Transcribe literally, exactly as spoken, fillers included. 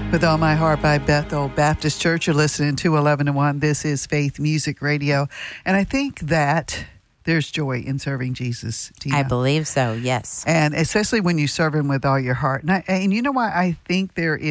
With All My Heart by Bethel Baptist Church. You're listening to eleven to one. This is Faith Music Radio. And I think that there's joy in serving Jesus, Tina. I believe so, yes. And especially when you serve him with all your heart. And, I, and you know why I think there is